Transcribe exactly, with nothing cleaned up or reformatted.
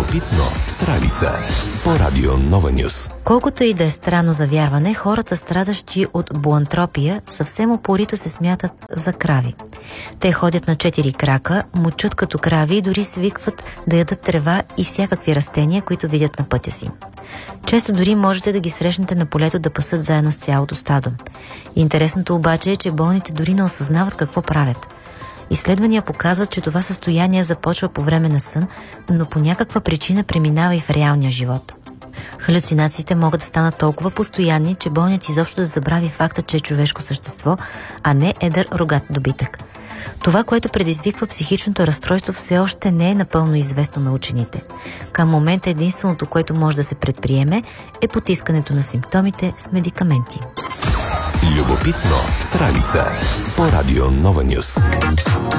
Любопитно с Ралица по Радио Нова Нюс. Колкото и да е странно за вярване, хората, страдащи от буантропия, съвсем упорито се смятат за крави. Те ходят на четири крака, мучат като крави и дори свикват да ядат трева и всякакви растения, които видят на пътя си. Често дори можете да ги срещнете на полето да пасат заедно с цялото стадо. Интересното обаче е, че болните дори не осъзнават какво правят. Изследвания показват, че това състояние започва по време на сън, но по някаква причина преминава и в реалния живот. Халюцинациите могат да станат толкова постоянни, че болният изобщо да забрави факта, че е човешко същество, а не едър рогат добитък. Това, което предизвиква психичното разстройство, все още не е напълно известно на учените. Към момента единственото, което може да се предприеме, е потискането на симптомите с медикаменти. Любопитно с Ралица по Радио Нова Нюс.